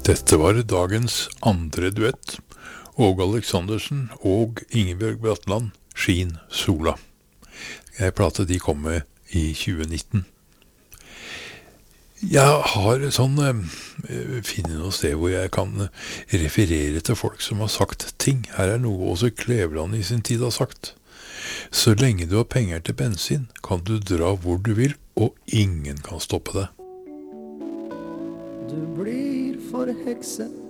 Dette var dagens andre duett. Åge Aleksandersen og Ingebjørg Bratland, Skin Sola. En plate de kom med i 2019. Jeg har finnet noe sted hvor jeg kan referere til folk som har sagt ting. Her er noe også Kleveland i sin tid har sagt. Så lenge du har penger til bensin, kan du dra hvor du vil, og ingen kan stoppe deg. Du blir forhekset